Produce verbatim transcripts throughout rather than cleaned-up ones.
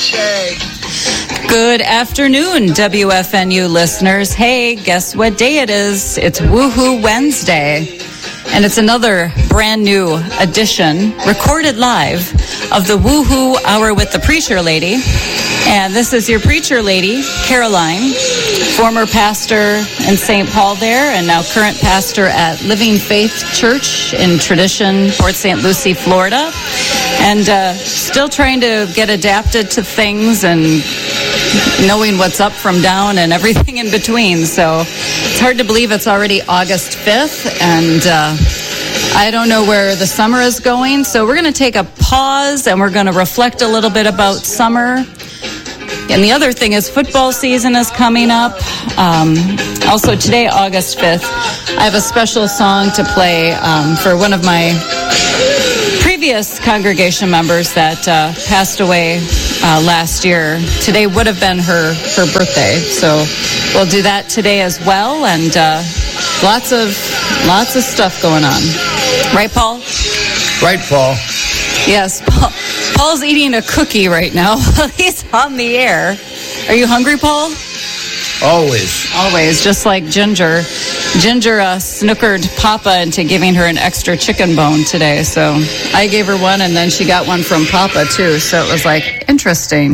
birthday. Good afternoon, W F N U listeners. Hey, guess what day it is? It's Woohoo Wednesday. And it's another brand new edition, recorded live, of the Woohoo Hour with the Preacher Lady. And this is your Preacher Lady, Caroline, former pastor in Saint Paul there, and now current pastor at Living Faith Church in Tradition, Port Saint Lucie, Florida. And uh, still trying to get adapted to things and knowing what's up from down and everything in between. So it's hard to believe it's already August fifth, and uh, I don't know where the summer is going. So we're going to take a pause and we're going to reflect a little bit about summer. And the other thing is football season is coming up. Um, also today, August fifth, I have a special song to play um, for one of my previous congregation members that uh, passed away uh, last year. Today would have been her, her birthday. So we'll do that today as well. And uh, lots of lots of stuff going on. Right, Paul? Right, Paul. Yes, Paul, Paul's eating a cookie right now. He's on the air. Are you hungry, Paul? Always. Always, just like Ginger. Ginger uh, snookered Papa into giving her an extra chicken bone today. So I gave her one, and then she got one from Papa, too. So it was, like, interesting.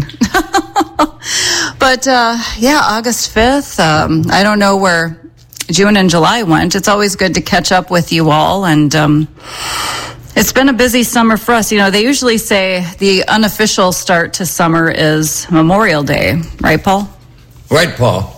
But, uh, yeah, August fifth, um, I don't know where June and July went. It's always good to catch up with you all, and um, it's been a busy summer for us. You know, they usually say the unofficial start to summer is Memorial Day. Right, Paul? Right, Paul.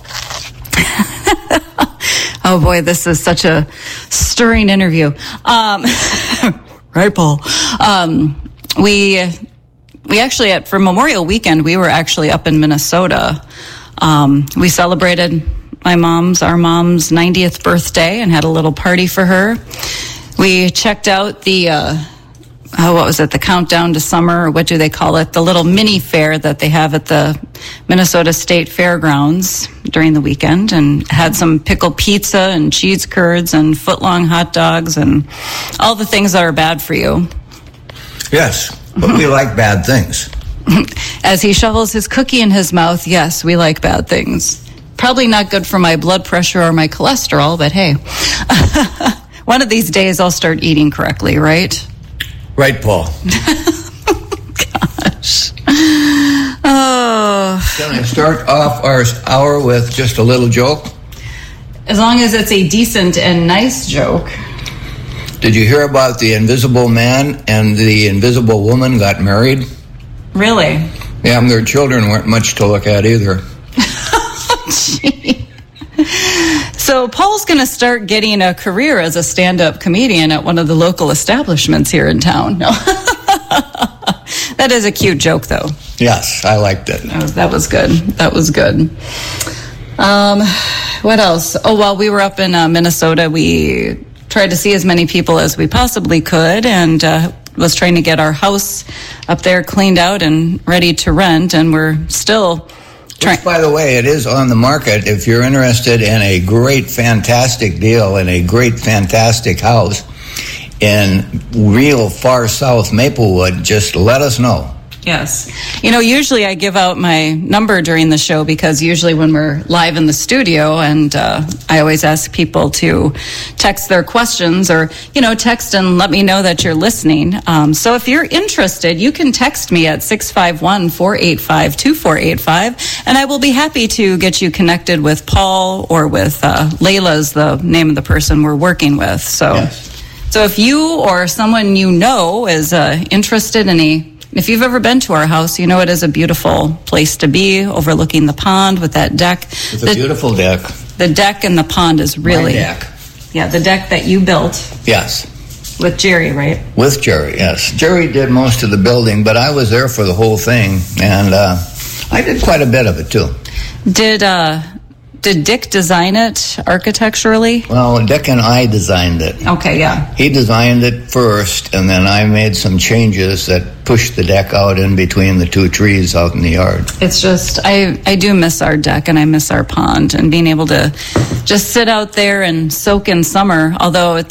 Oh, boy, this is such a stirring interview. Um, right, Paul. Um, we we actually, at, for Memorial Weekend, we were actually up in Minnesota. Um, we celebrated my mom's, our mom's ninetieth birthday and had a little party for her. We checked out the, uh, oh, what was it, the Countdown to Summer, or what do they call it? The little mini fair that they have at the Minnesota State Fairgrounds during the weekend, and had some pickled pizza and cheese curds and foot-long hot dogs and all the things that are bad for you. Yes, but we like bad things. As he shovels his cookie in his mouth, yes, we like bad things. Probably not good for my blood pressure or my cholesterol, but hey. One of these days I'll start eating correctly, right? Right, Paul. Gosh. Oh. Can I start off our hour with just a little joke? As long as it's a decent and nice joke. Did you hear about the invisible man and the invisible woman got married? Really? Yeah, and their children weren't much to look at either. Gee. So Paul's going to start getting a career as a stand-up comedian at one of the local establishments here in town. No. That is a cute joke, though. Yes, I liked it. That was, that was good. That was good. Um, what else? Oh, while we were up in uh, Minnesota, we tried to see as many people as we possibly could, and uh, was trying to get our house up there cleaned out and ready to rent, and we're still... Which, by the way, it is on the market. If you're interested in a great, fantastic deal in a great, fantastic house in real far south Maplewood, just let us know. Yes. You know, usually I give out my number during the show because usually when we're live in the studio, and uh, I always ask people to text their questions or, you know, text and let me know that you're listening. Um, so if you're interested, you can text me at six five one, four eight five, two four eight five, and I will be happy to get you connected with Paul or with uh, Layla's the name of the person we're working with. So, yes. So if you or someone you know is uh, interested in a If you've ever been to our house, you know it is a beautiful place to be, overlooking the pond with that deck. It's the, a beautiful deck. The deck and the pond is really... My deck. Yeah, the deck that you built. Yes. With Jerry, right? With Jerry, yes. Jerry did most of the building, but I was there for the whole thing, and uh, I did quite a bit of it, too. Did... Uh, Did Dick design it architecturally? Well, Dick and I designed it. Okay, yeah. He designed it first, and then I made some changes that pushed the deck out in between the two trees out in the yard. It's just, I, I do miss our deck, and I miss our pond, and being able to just sit out there and soak in summer, although it's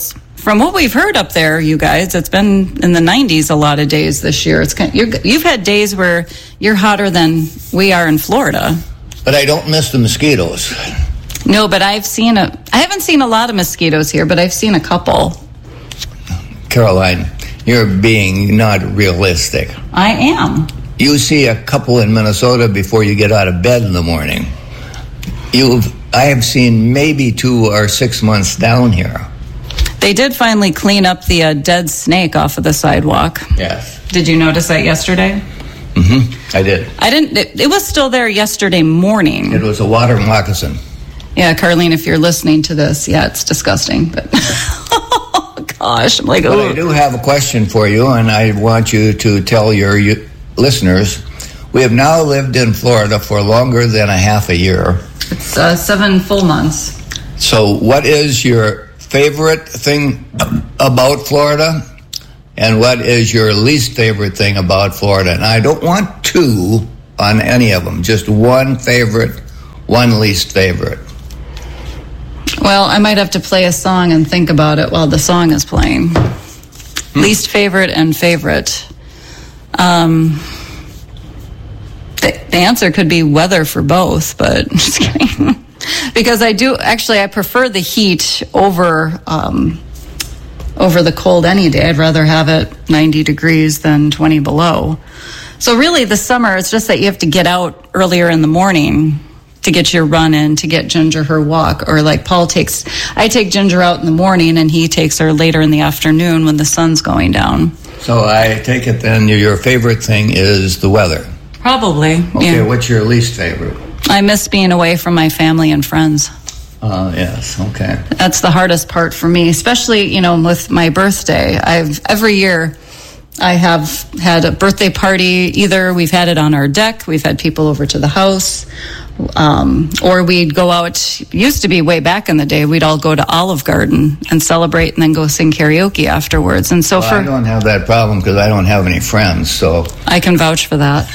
from what we've heard up there, you guys, it's been in the nineties a lot of days this year. It's kind of, you're, you've had days where you're hotter than we are in Florida. But I don't miss the mosquitoes. No, but I've seen a. I haven't seen a lot of mosquitoes here, but I've seen a couple. Caroline, you're being not realistic. I am. You see a couple in Minnesota before you get out of bed in the morning. You've, I have seen maybe two or six months down here. They did finally clean up the uh, dead snake off of the sidewalk. Yes. Did you notice that yesterday? Mm-hmm. I did. I didn't. It, it was still there yesterday morning. It was a water moccasin. Yeah, Carlene, if you're listening to this, yeah, it's disgusting. But oh gosh, I'm like, but oh. I do have a question for you, and I want you to tell your you, listeners. We have now lived in Florida for longer than a half a year. It's uh, seven full months. So, what is your favorite thing about Florida? And what is your least favorite thing about Florida? And I don't want two on any of them, just one favorite, one least favorite. Well, I might have to play a song and think about it while the song is playing. Hmm. Least favorite and favorite. Um, the, the answer could be weather for both, but just kidding. Because I do, actually, I prefer the heat over... Um, over the cold any day. I'd rather have it ninety degrees than twenty below. So really the summer, it's just that you have to get out earlier in the morning to get your run in, to get Ginger her walk. Or like Paul takes, I take Ginger out in the morning and he takes her later in the afternoon when the sun's going down. So I take it then your favorite thing is the weather. Probably. Okay, yeah. What's your least favorite? I miss being away from my family and friends. Uh, yes, okay. That's the hardest part for me, especially, you know, with my birthday. I've every year I have had a birthday party. Either we've had it on our deck, we've had people over to the house, um, or we'd go out. Used to be way back in the day, we'd all go to Olive Garden and celebrate and then go sing karaoke afterwards. And so well, for I don't have that problem because I don't have any friends, so I can vouch for that.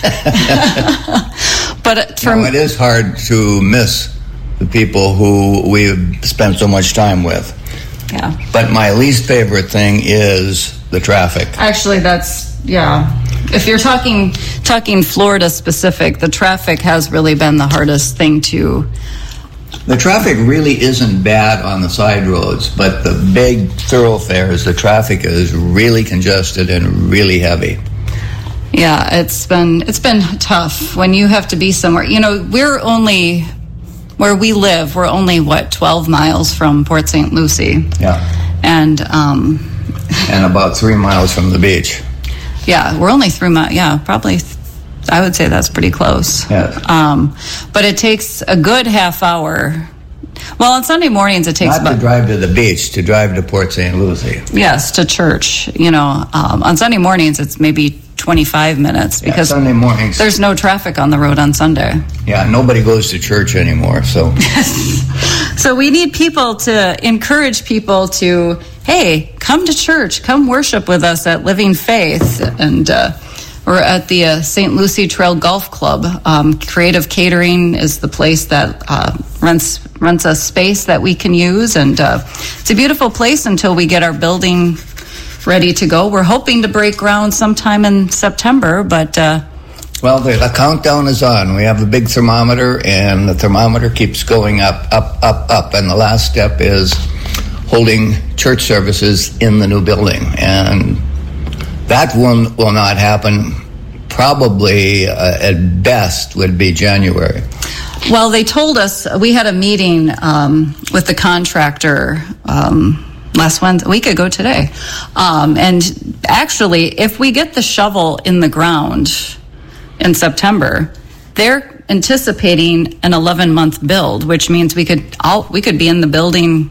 But for no, it is hard to miss the people who we've spent so much time with. Yeah. But my least favorite thing is the traffic. Actually, that's, yeah. If you're talking talking Florida specific, the traffic has really been the hardest thing to... The traffic really isn't bad on the side roads, but the big thoroughfares, the traffic is really congested and really heavy. Yeah, it's been it's been tough when you have to be somewhere. You know, we're only... Where we live, we're only, what, twelve miles from Port Saint Lucie. Yeah. And, um... and about three miles from the beach. Yeah, we're only three miles, yeah, probably, I would say that's pretty close. Yes. Um, but it takes a good half hour. Well, on Sunday mornings, it takes Not about... to drive to the beach, to drive to Port Saint Lucie. Yes, to church, you know. Um, on Sunday mornings, it's maybe twenty-five minutes because yeah, Sunday mornings, there's no traffic on the road on Sunday. Yeah, nobody goes to church anymore, so. So we need people to encourage people to, hey, come to church, come worship with us at Living Faith. And uh, we're at the uh, Saint Lucie Trail Golf Club. Um, Creative Catering is the place that uh, rents, rents a space that we can use. And uh, it's a beautiful place until we get our building ready to go. We're hoping to break ground sometime in September, but... Uh, well, the, the countdown is on. We have a big thermometer, and the thermometer keeps going up, up, up, up. And the last step is holding church services in the new building. And that will, will not happen. Probably, uh, at best, would be January. Well, they told us, we had a meeting um, with the contractor um last Wednesday, a week ago today. Um, and actually, if we get the shovel in the ground in September, they're anticipating an eleven-month build, which means we could all we could be in the building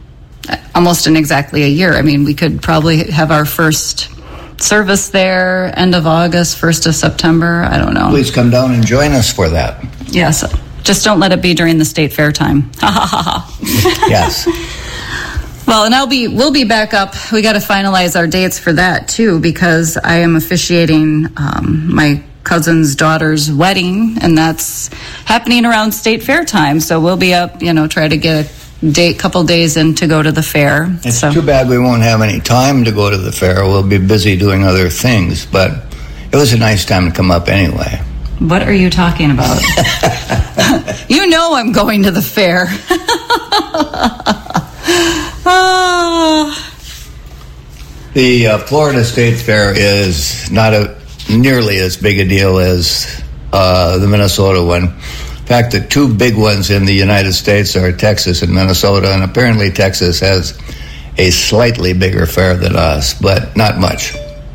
almost in exactly a year. I mean, we could probably have our first service there end of August, first of September. I don't know. Please come down and join us for that. Yes. Just don't let it be during the state fair time. Ha ha ha ha. Yes. Well, and I'll be, we'll be back up. We got to finalize our dates for that too, because I am officiating um, my cousin's daughter's wedding, and that's happening around state fair time. So we'll be up, you know, try to get day, couple days in to go to the fair. It's so. too bad we won't have any time to go to the fair. We'll be busy doing other things, but it was a nice time to come up anyway. What are you talking about? You know I'm going to the fair. oh. The uh, Florida State Fair is not a nearly as big a deal as uh, the Minnesota one. In fact, the two big ones in the United States are Texas and Minnesota, and apparently Texas has a slightly bigger fair than us, but not much.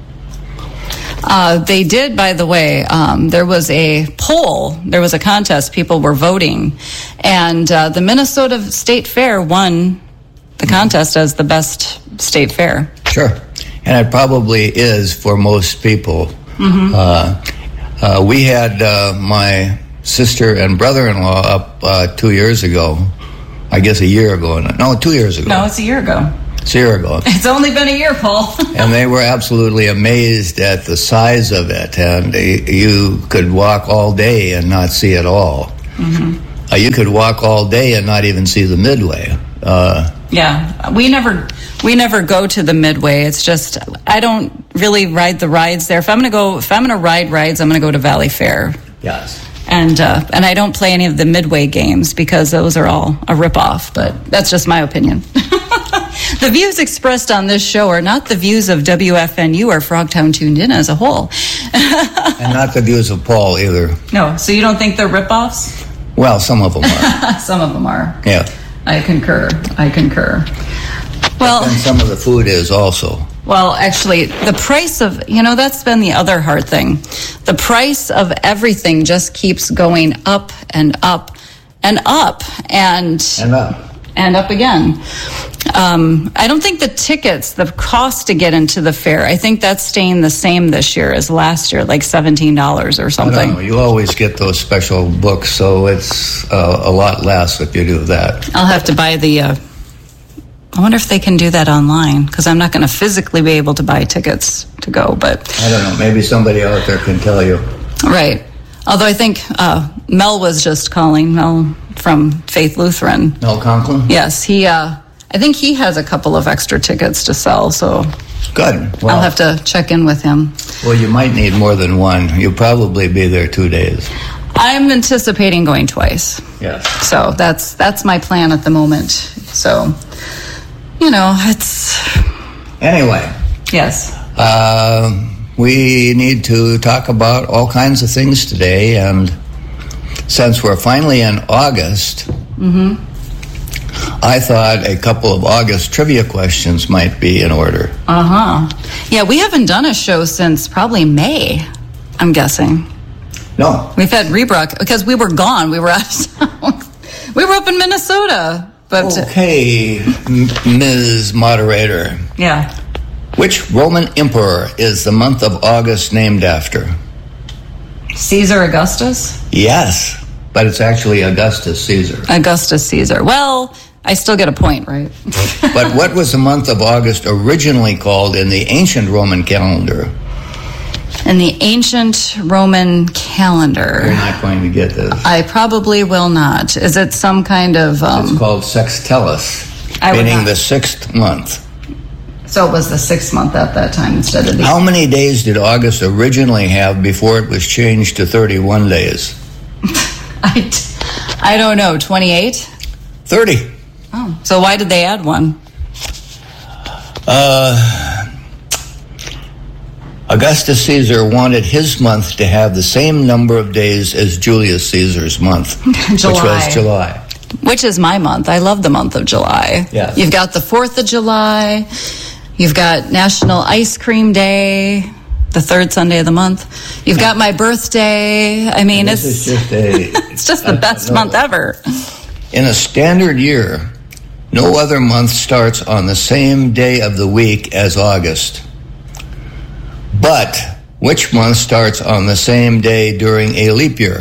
Uh, they did, by the way, um, there was a poll, there was a contest, people were voting, and uh, the Minnesota State Fair won the contest as the best state fair. Sure, and it probably is for most people. Mm-hmm. Uh, uh, we had uh, my sister and brother-in-law up uh, two years ago, I guess a year ago. No, two years ago. No, it's a year ago. It's a year ago. It's only been a year, Paul. And they were absolutely amazed at the size of it. And you could walk all day and not see it all. Mm-hmm. Uh, you could walk all day and not even see the Midway. Uh, yeah, we never we never go to the Midway. It's just I don't really ride the rides there. If I'm going to go, if I'm going to ride rides, I'm going to go to Valley Fair. Yes. And uh, and I don't play any of the Midway games because those are all a ripoff. But that's just my opinion. The views expressed on this show are not the views of W F N U or Frogtown Tuned In as a whole. And not the views of Paul either. No, so you don't think they're ripoffs? Well, some of them are. Some of them are. Yeah. I concur. I concur. Well, and some of the food is also. Well, actually, the price of, you know, that's been the other hard thing. The price of everything just keeps going up and up and up and and up. And up again. Um, I don't think the tickets, the cost to get into the fair, I think that's staying the same this year as last year, like seventeen dollars or something. I don't know. You always get those special books, so it's uh, a lot less if you do that. I'll have to buy the, uh, I wonder if they can do that online, because I'm not going to physically be able to buy tickets to go, but. I don't know. Maybe somebody out there can tell you. Right. Although I think uh, Mel was just calling, Mel from Faith Lutheran. Mel Conklin? Yes, he. Uh, I think he has a couple of extra tickets to sell, so good. Well, I'll have to check in with him. Well, you might need more than one. You'll probably be there two days. I'm anticipating going twice. Yes. So that's that's my plan at the moment. So, you know, it's... Anyway. Yes. Uh, we need to talk about all kinds of things today, and since we're finally in August, mm-hmm. I thought a couple of August trivia questions might be in order. Uh-huh. Yeah, we haven't done a show since probably May, I'm guessing. No. We've had Rebrock, because we were gone. We were out of town. We were up in Minnesota. But okay, M- Miz Moderator. Yeah. Which Roman emperor is the month of August named after? Caesar Augustus? Yes, but it's actually Augustus Caesar. Augustus Caesar. Well, I still get a point, right? But what was the month of August originally called in the ancient Roman calendar? In the ancient Roman calendar. You're not going to get this. I probably will not. Is it some kind of... Um, it's called Sextellus, meaning the sixth month. So it was the sixth month at that time instead of the... How many days did August originally have before it was changed to thirty-one days? I, I don't know. twenty-eight? thirty. Oh, so why did they add one? Uh, Augustus Caesar wanted his month to have the same number of days as Julius Caesar's month, July. which was July. Which is my month. I love the month of July. Yes. You've got the fourth of July. You've got National Ice Cream Day, the third Sunday of the month. You've got my birthday. I mean, this it's is just a, it's just the best month ever. In a standard year, no other month starts on the same day of the week as August. But which month starts on the same day during a leap year?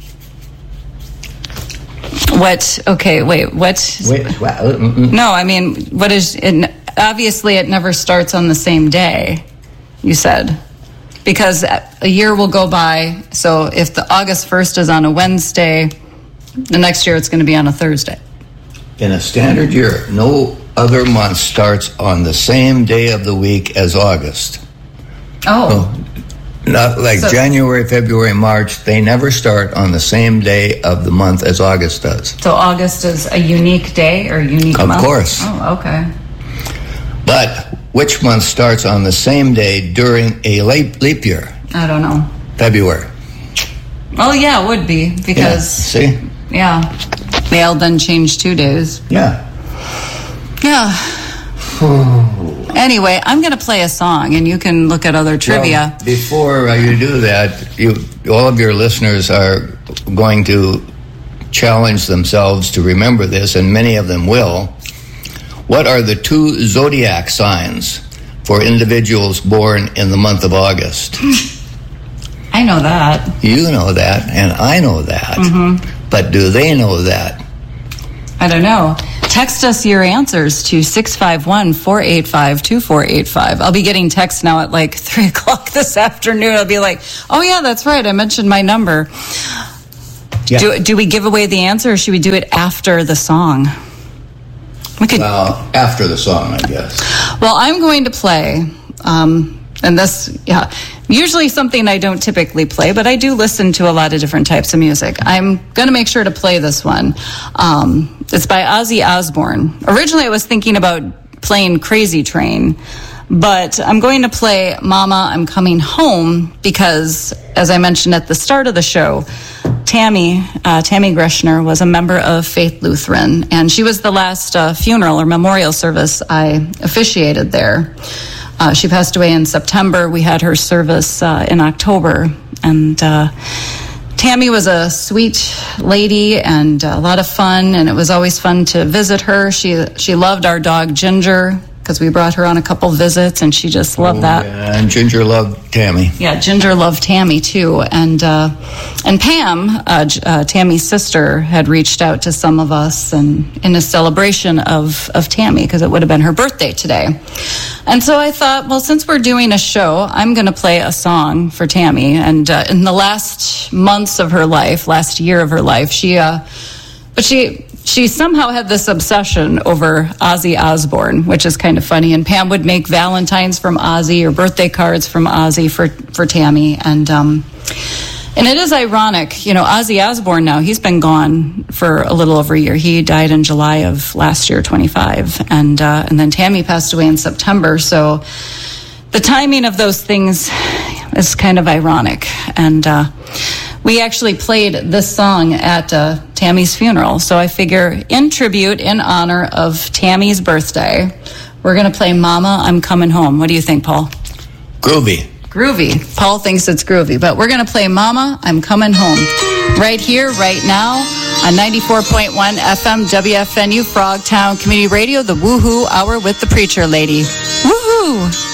What? Okay, wait. What? Wait, well, no, I mean, what is? It, obviously, it never starts on the same day. You said, because a year will go by. So if the August first is on a Wednesday, the next year it's going to be on a Thursday. In a standard year, no other month starts on the same day of the week as August. Oh. So, not like so, January, February, March, they never start on the same day of the month as August does. So August is a unique day or unique of month? Of course. Oh, okay. But which month starts on the same day during a leap, leap year? I don't know. February. Oh, yeah, it would be because... Yeah, see? Yeah. They'll then change two days. Yeah. Yeah. Anyway, I'm going to play a song, and you can look at other trivia. Well, before uh, you do that, you, all of your listeners are going to challenge themselves to remember this, and many of them will. What are the two zodiac signs for individuals born in the month of August? I know that. You know that, and I know that. Mm-hmm. But do they know that? I don't know. Text us your answers to six five one, four eight five, two four eight five. I'll be getting texts now at like three o'clock this afternoon. I'll be like, oh, yeah, that's right. I mentioned my number. Yeah. Do, do we give away the answer, or should we do it after the song? We could. Well, after the song, I guess. Well, I'm going to play, um, and this, yeah, usually something I don't typically play, but I do listen to a lot of different types of music. I'm going to make sure to play this one. Um, it's by Ozzy Osbourne. Originally, I was thinking about playing Crazy Train, but I'm going to play Mama, I'm Coming Home because, as I mentioned at the start of the show, Tammy, uh, Tammy Greshner was a member of Faith Lutheran, and she was the last uh, funeral or memorial service I officiated there. Uh, she passed away in September. We had her service uh, in October, and uh, Tammy was a sweet lady and a lot of fun, and it was always fun to visit her. She she loved our dog Ginger, because we brought her on a couple visits, and she just loved oh, that. Yeah, and Ginger loved Tammy. Yeah, Ginger loved Tammy, too. And uh, and Pam, uh, uh, Tammy's sister, had reached out to some of us and in a celebration of, of Tammy, because it would have been her birthday today. And so I thought, well, since we're doing a show, I'm going to play a song for Tammy. And uh, in the last months of her life, last year of her life, she... Uh, but she... She somehow had this obsession over Ozzy Osbourne, which is kind of funny. And Pam would make Valentines from Ozzy or birthday cards from Ozzy for, for Tammy. And um, and it is ironic, you know, Ozzy Osbourne now, he's been gone for a little over a year. He died in July of last year, twenty-five. And, uh, and then Tammy passed away in September. So the timing of those things is kind of ironic. And uh, we actually played this song at uh, Tammy's funeral. So I figure in tribute, in honor of Tammy's birthday, we're going to play Mama, I'm Coming Home. What do you think, Paul? Groovy. Groovy. Paul thinks it's groovy. But we're going to play Mama, I'm Coming Home. Right here, right now, on ninety-four point one F M W F N U Frogtown Community Radio, the Woohoo Hour with the Preacher Lady. Woohoo!